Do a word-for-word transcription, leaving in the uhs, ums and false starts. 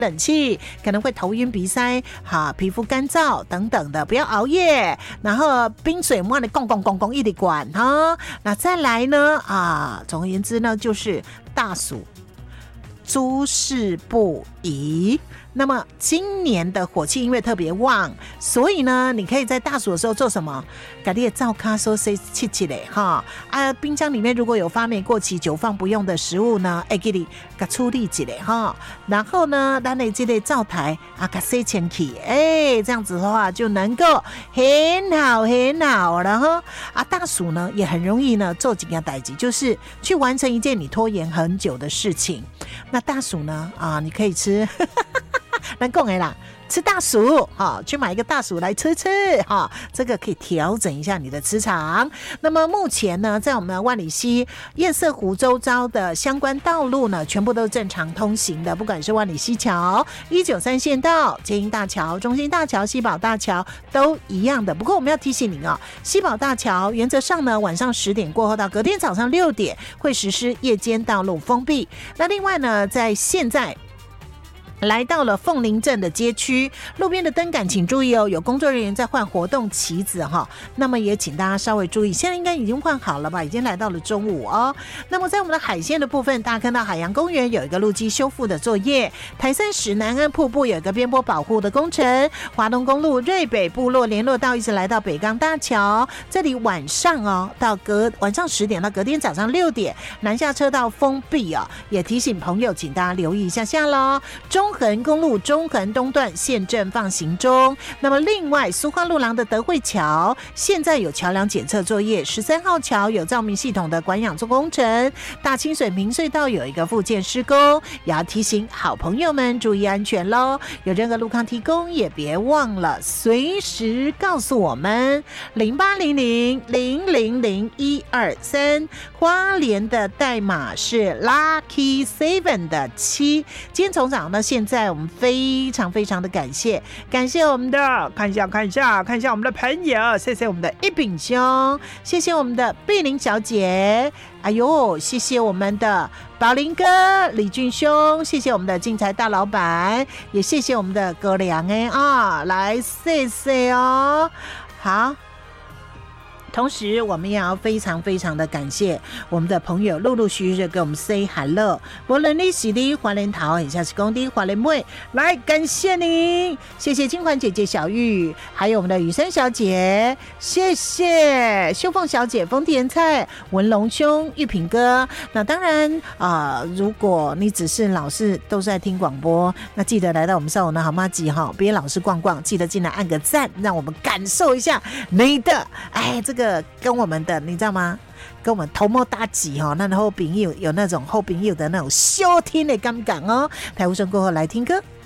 冷气，可能会头晕鼻塞，哈，皮肤干燥等等的，不要熬夜。然后冰水摸的咣咣咣咣一直管哈。那再来呢啊，总而言之呢，就是大暑诸事不宜。那么今年的火气因为特别旺，所以呢，你可以在大暑的时候做什么？把你的灶咖收拾起起来哈啊！冰箱里面如果有发霉过期、久放不用的食物呢，哎，给你给处理起来哈。然后呢，咱的这类灶台啊，给洗清气，哎，这样子的话就能够很好很好。然后啊，大暑呢也很容易呢做几件代志，就是去完成一件你拖延很久的事情。那大暑呢啊，你可以吃。咱讲的啦，吃大薯哈，去买一个大薯来吃吃哈，这个可以调整一下你的磁场。那么目前呢，在我们万里溪堰塞湖周遭的相关道路呢，全部都正常通行的，不管是万里溪桥、一九三线道、捷运大桥、中心大桥、西宝大桥都一样的。不过我们要提醒您哦，西宝大桥原则上呢，晚上十点过后到隔天早上六点会实施夜间道路封闭。那另外呢，在现在来到了凤林镇的街区，路边的灯杆请注意哦，有工作人员在换活动旗子哈。那么也请大家稍微注意，现在应该已经换好了吧？已经来到了中午哦。那么在我们的海线的部分，大家看到海洋公园有一个路基修复的作业，台三十南安瀑布有一个边坡保护的工程，华东公路瑞北部落联络道一直来到北港大桥，这里晚上哦到隔晚上十点到隔天早上六点，南下车道封闭哦，也提醒朋友请大家留意一下下喽。中中横公路中横东段现正放行中。那么另外苏花路廊的德惠桥现在有桥梁检测作业，十三号桥有照明系统的管养做工程，大清水明隧道有一个复建施工，也要提醒好朋友们注意安全咯。有任何路况提供也别忘了随时告诉我们零八零零零零零一二三，花莲的代码是 Lucky Seven 的七。今天从早到现在我们非常非常的感谢感谢我们的看一下看一下看一下我们的朋友，谢谢我们的一炳兄，谢谢我们的碧玲小姐，哎呦谢谢我们的宝林哥李俊兄，谢谢我们的竞财大老板，也谢谢我们的哥俩哎啊，来谢谢哦。好，同时我们也要非常非常的感谢我们的朋友陆陆续续给我们 say hello， 无论你是的花莲桃很像是工地花莲妹，来感谢你，谢谢金环姐姐小玉，还有我们的雨珊小姐，谢谢秀凤小姐丰田菜文龙兄玉品哥。那当然啊、呃，如果你只是老是都是在听广播，那记得来到我们上午的好妈吉哈，别老是逛逛，记得进来按个赞，让我们感受一下你的哎这个跟我们的你知道吗，跟我们头毛打击哈，那后朋友有那种后朋友的那种收听的感觉哦。台无声过后来听歌。